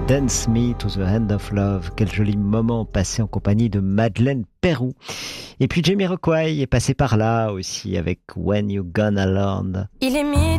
Dance Me to the End of Love. Quel joli moment passé en compagnie de Madeleine Peyroux. Et puis Jamiroquai est passé par là aussi avec When You Gonna Learn. Il est midi.